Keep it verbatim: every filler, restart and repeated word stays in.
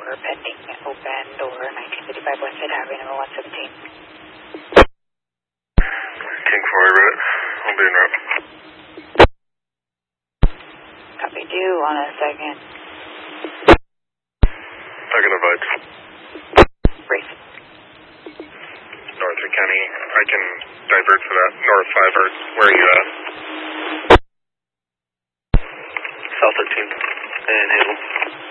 for pending open door nineteen fifty-five Westside Highway number one seventeen. King four, Rivet. I'll be en route. Copy, due on a second. Second advice. Brief. North County, I can divert for that. North five, or where are you at? South thirteen. And Hazel.